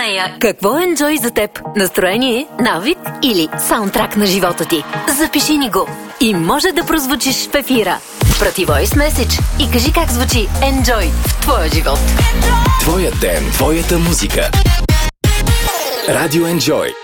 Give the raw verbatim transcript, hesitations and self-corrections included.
нея. Какво е Enjoy за теб? Настроение, навик или саундтрак на живота ти? Запиши ни го и може да прозвучиш в ефира. Прати voice message и кажи как звучи Enjoy в твоя живот. Твоя ден, твоята музика. Радио Enjoy.